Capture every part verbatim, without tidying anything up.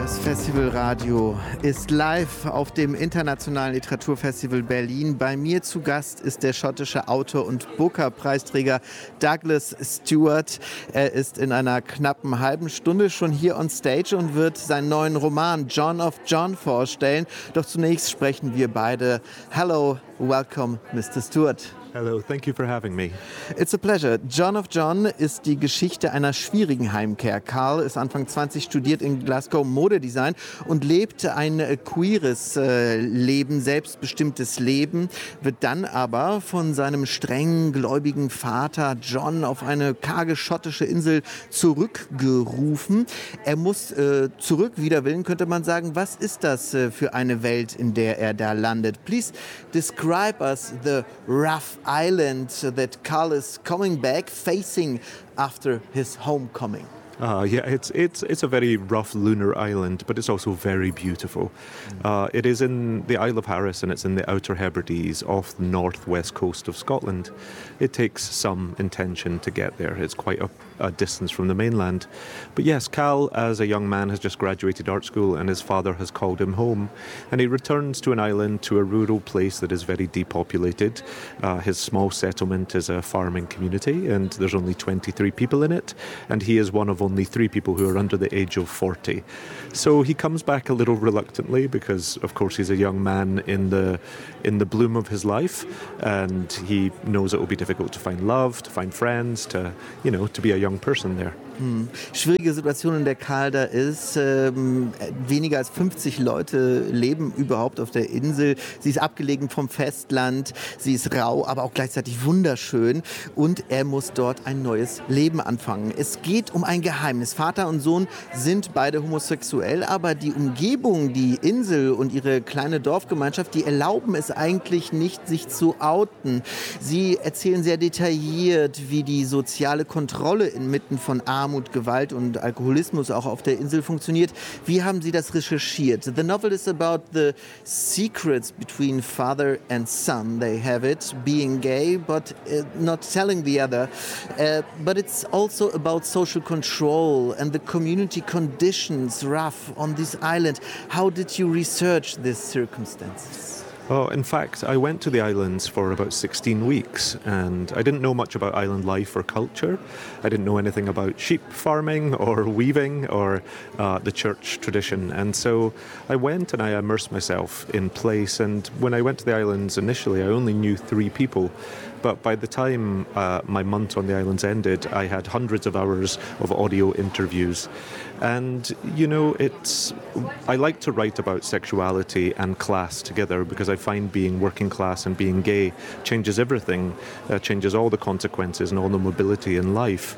Das Festivalradio ist live auf dem Internationalen Literaturfestival Berlin. Bei mir zu Gast ist der schottische Autor und Booker-Preisträger Douglas Stuart. Er ist in einer knappen halben Stunde schon hier on stage und wird seinen neuen Roman John of John vorstellen. Doch zunächst sprechen wir beide. Hello, welcome, Mister Stuart. Hello, thank you for having me. It's a pleasure. John of John ist die Geschichte einer schwierigen Heimkehr. Carl ist Anfang zwanzig, studiert in Glasgow Modedesign und lebt ein äh, queeres äh, Leben, selbstbestimmtes Leben, wird dann aber von seinem streng gläubigen Vater John auf eine karge schottische Insel zurückgerufen. Er muss äh, zurück, wider Willen könnte man sagen. Was ist das äh, für eine Welt, in der er da landet? Please describe us the rough island that Carl is coming back facing after his homecoming. Uh, yeah, it's it's it's a very rough lunar island, but it's also very beautiful. Uh, it is in the Isle of Harris, and it's in the Outer Hebrides off the northwest coast of Scotland. It takes some intention to get there. It's quite a, a distance from the mainland. But yes, Cal, as a young man, has just graduated art school, and his father has called him home. And he returns to an island, to a rural place that is very depopulated. Uh, his small settlement is a farming community, and there's only twenty-three people in it. And he is one of only three people who are under the age of forty. So he comes back a little reluctantly because, of course, he's a young man in the in the bloom of his life, and he knows it will be difficult to find love, to find friends, to, you know, to be a young person there. Hm. Schwierige Situation, in der Karl da ist. Ähm, weniger als fünfzig Leute leben überhaupt auf der Insel. Sie ist abgelegen vom Festland. Sie ist rau, aber auch gleichzeitig wunderschön. Und er muss dort ein neues Leben anfangen. Es geht um ein Geheimnis. Vater und Sohn sind beide homosexuell, aber die Umgebung, die Insel und ihre kleine Dorfgemeinschaft, die erlauben es eigentlich nicht, sich zu outen. Sie erzählen sehr detailliert, wie die soziale Kontrolle inmitten von Armut, Gewalt und Alkoholismus auch auf der Insel funktioniert. Wie haben Sie das recherchiert? The novel is about the secrets between father and son. They have it, being gay, but uh, not telling the other. Uh, but it's also about social control and the community conditions rough on this island. How did you research these circumstances? Oh, in fact, I went to the islands for about sixteen weeks, and I didn't know much about island life or culture. I didn't know anything about sheep farming or weaving or uh, the church tradition. And so I went and I immersed myself in place. And when I went to the islands initially, I only knew three people. But by the time uh, my month on the islands ended, I had hundreds of hours of audio interviews. And, you know, it's I like to write about sexuality and class together because I find being working class and being gay changes everything, uh, changes all the consequences and all the mobility in life.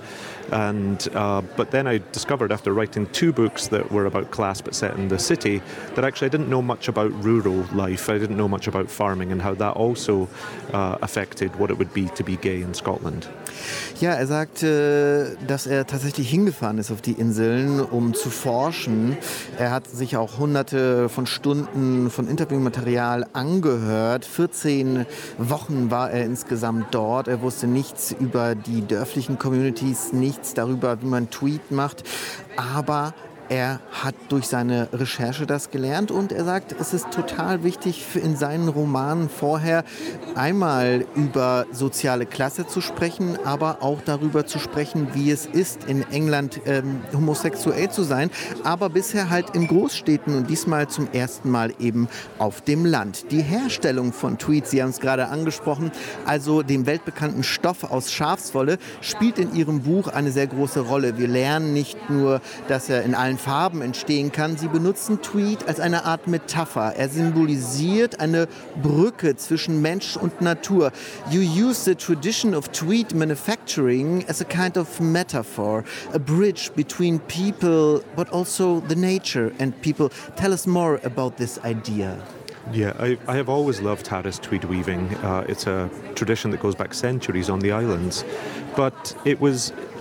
And uh, but then I discovered after writing two books that were about class but set in the city that actually I didn't know much about rural life. I didn't know much about farming and how that also uh, affected what it would be to be gay in Scotland. Ja, er sagt, äh, dass er tatsächlich hingefahren ist auf die Inseln, um zu forschen. Er hat sich auch hunderte von Stunden von Interviewmaterial angehört. vierzehn Wochen war er insgesamt dort. Er wusste nichts über die dörflichen Communities, nichts darüber, wie man Tweet macht. Aber er hat durch seine Recherche das gelernt und er sagt, es ist total wichtig in seinen Romanen vorher einmal über soziale Klasse zu sprechen, aber auch darüber zu sprechen, wie es ist, in England ähm, homosexuell zu sein, aber bisher halt in Großstädten und diesmal zum ersten Mal eben auf dem Land. Die Herstellung von Tweets, Sie haben es gerade angesprochen, also dem weltbekannten Stoff aus Schafswolle, spielt in Ihrem Buch eine sehr große Rolle. Wir lernen nicht nur, dass er in allen Farben entstehen kann. Sie benutzen Tweed als eine Art Metapher. Er symbolisiert eine Brücke zwischen Mensch und Natur. You use the tradition of tweed manufacturing as a kind of metaphor, a bridge between people but also the nature and people. Tell us more about this idea. Yeah, I, I have always loved Harris tweed weaving. Uh, it's a tradition that goes back centuries on the islands. But it was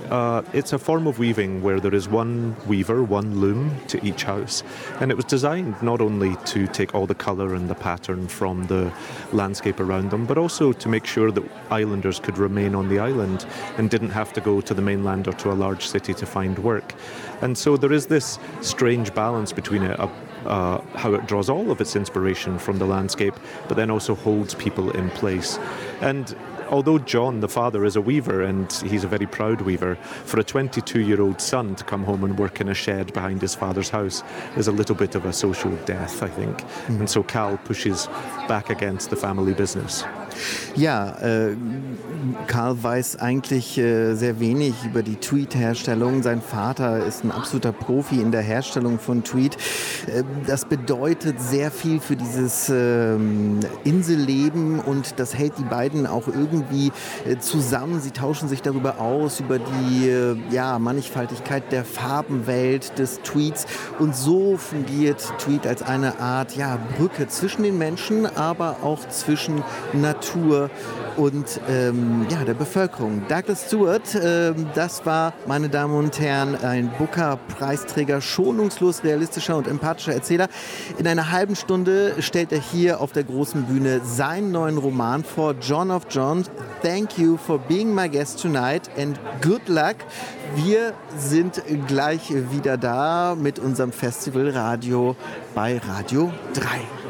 uh, it's a form of weaving where there is one weaver, one loom to each house. And it was designed not only to take all the colour and the pattern from the landscape around them, but also to make sure that islanders could remain on the island and didn't have to go to the mainland or to a large city to find work. And so there is this strange balance between it, uh, uh, how it draws all of its inspiration from the landscape, but then also holds people in place. And although John, the father, is a weaver and he's a very proud weaver, for a twenty-two-year-old son to come home and work in a shed behind his father's house is a little bit of a social death, I think. Mm. And so Cal pushes back against the family business. Ja, äh, Karl weiß eigentlich äh, sehr wenig über die Tweed-Herstellung. Sein Vater ist ein absoluter Profi in der Herstellung von Tweed. Äh, das bedeutet sehr viel für dieses äh, Inselleben und das hält die beiden auch irgendwie äh, zusammen. Sie tauschen sich darüber aus, über die äh, ja, Mannigfaltigkeit der Farbenwelt des Tweeds. Und so fungiert Tweed als eine Art ja, Brücke zwischen den Menschen, aber auch zwischen Natur und ähm, ja, der Bevölkerung. Douglas Stewart, äh, das war, meine Damen und Herren, ein Booker-Preisträger, schonungslos realistischer und empathischer Erzähler. In einer halben Stunde stellt er hier auf der großen Bühne seinen neuen Roman vor, John of John. Thank you for being my guest tonight and good luck. Wir sind gleich wieder da mit unserem Festivalradio bei Radio drei.